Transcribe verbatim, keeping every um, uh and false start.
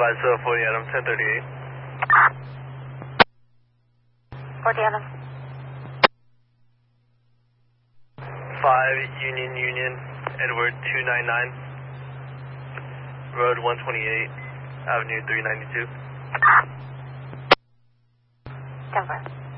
Uh, so forty Adam, ten thirty-eight. forty Adam. five Union Union, Edward two ninety-nine, Road one twenty-eight, Avenue three ninety-two. ten four.